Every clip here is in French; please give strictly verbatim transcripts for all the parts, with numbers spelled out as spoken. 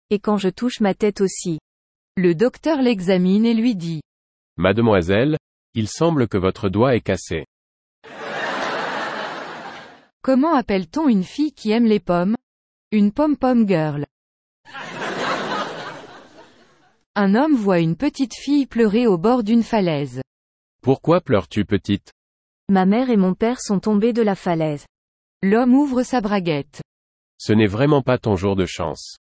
Et quand je touche ma tête aussi. Le docteur l'examine et lui dit. Mademoiselle, il semble que votre doigt est cassé. Comment appelle-t-on une fille qui aime les pommes? Une pom-pom girl. Un homme voit une petite fille pleurer au bord d'une falaise. Pourquoi pleures-tu, petite? Ma mère et mon père sont tombés de la falaise. L'homme ouvre sa braguette. Ce n'est vraiment pas ton jour de chance.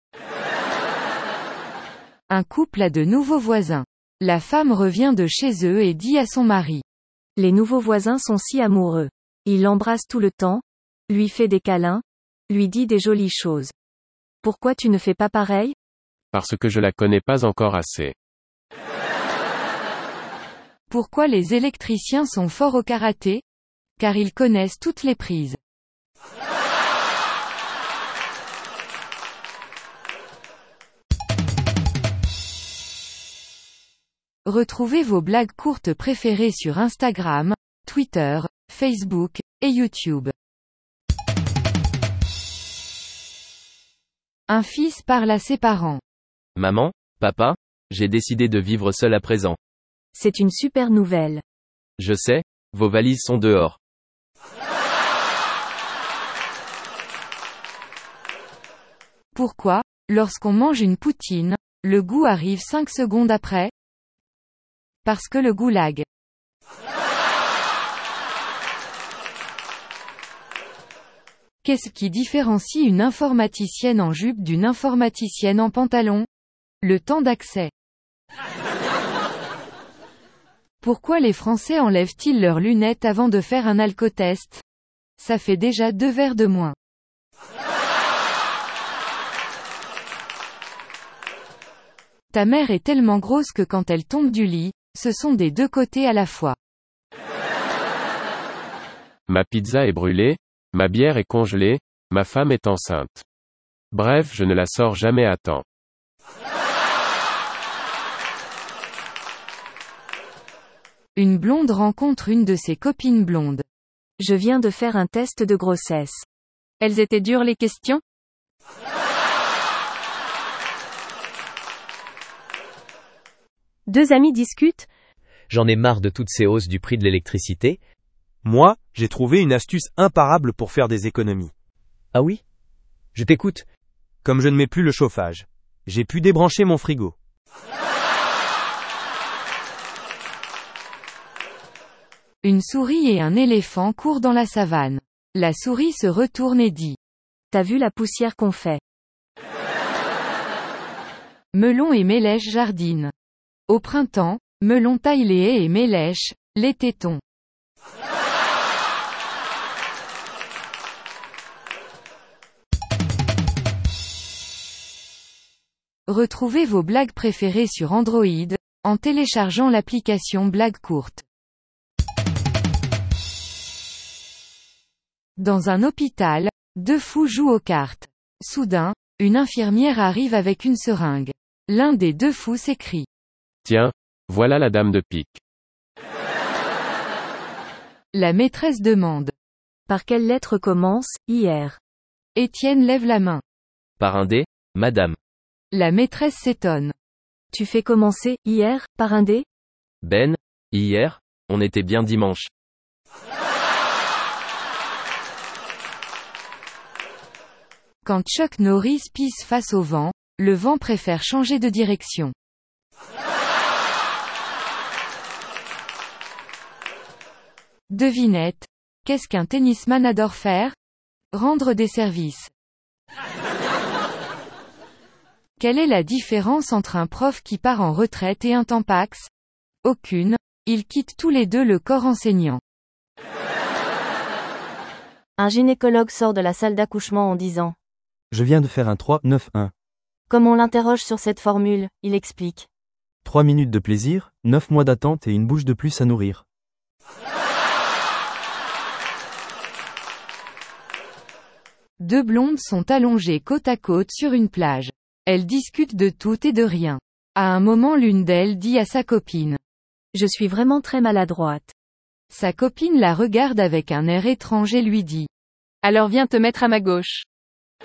Un couple a de nouveaux voisins. La femme revient de chez eux et dit à son mari. Les nouveaux voisins sont si amoureux. Il l'embrasse tout le temps, lui fait des câlins, lui dit des jolies choses. Pourquoi tu ne fais pas pareil? Parce que je la connais pas encore assez. Pourquoi les électriciens sont forts au karaté? Car ils connaissent toutes les prises. Retrouvez vos blagues courtes préférées sur Instagram, Twitter, Facebook, et YouTube. Un fils parle à ses parents. Maman, papa, j'ai décidé de vivre seul à présent. C'est une super nouvelle. Je sais, vos valises sont dehors. Pourquoi, lorsqu'on mange une poutine, le goût arrive cinq secondes après? Parce que le goulag. Qu'est-ce qui différencie une informaticienne en jupe d'une informaticienne en pantalon? Le temps d'accès. Pourquoi les Français enlèvent-ils leurs lunettes avant de faire un alcotest? Ça fait déjà deux verres de moins. Ta mère est tellement grosse que quand elle tombe du lit, ce sont des deux côtés à la fois. Ma pizza est brûlée, ma bière est congelée, ma femme est enceinte. Bref, je ne la sors jamais à temps. Une blonde rencontre une de ses copines blondes. Je viens de faire un test de grossesse. Elles étaient dures les questions? Deux amis discutent. J'en ai marre de toutes ces hausses du prix de l'électricité. Moi, j'ai trouvé une astuce imparable pour faire des économies. Ah oui? Je t'écoute. Comme je ne mets plus le chauffage, j'ai pu débrancher mon frigo. Une souris et un éléphant courent dans la savane. La souris se retourne et dit. T'as vu la poussière qu'on fait? Melon et Mélèche jardinent. Au printemps, Melon taille les haies et Mélèche, les tétons. Retrouvez vos blagues préférées sur Android, en téléchargeant l'application Blagues courtes. Dans un hôpital, deux fous jouent aux cartes. Soudain, une infirmière arrive avec une seringue. L'un des deux fous s'écrie. Tiens, voilà la dame de pique. La maîtresse demande. Par quelle lettre commence, hier? Étienne lève la main. Par un dé, madame. La maîtresse s'étonne. Tu fais commencer, hier, par un dé? Ben, hier, on était bien dimanche. Quand Chuck Norris pisse face au vent, le vent préfère changer de direction. Devinette. Qu'est-ce qu'un tennisman adore faire? Rendre des services. Quelle est la différence entre un prof qui part en retraite et un Tampax? Aucune. Ils quittent tous les deux le corps enseignant. Un gynécologue sort de la salle d'accouchement en disant. Je viens de faire un trois neuf un. Comme on l'interroge sur cette formule, il explique. Trois minutes de plaisir, neuf mois d'attente et une bouche de plus à nourrir. Deux blondes sont allongées côte à côte sur une plage. Elles discutent de tout et de rien. À un moment, l'une d'elles dit à sa copine. Je suis vraiment très maladroite. Sa copine la regarde avec un air étrange et lui dit. Alors viens te mettre à ma gauche.